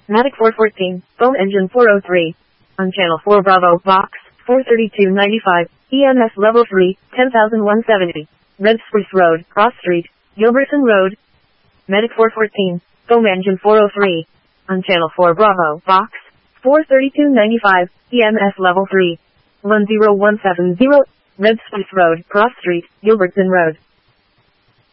Matic 414, foam engine 403. On channel 4 Bravo, box, 43295, EMS level 3, 10,170. Red Spruce Road, Cross Street, Gilberton Road. Medic 414, foam engine 403. On channel 4 Bravo, box, 43295, EMS level 3, 10170. Red Spruce Road, Cross Street, Gilberton Road.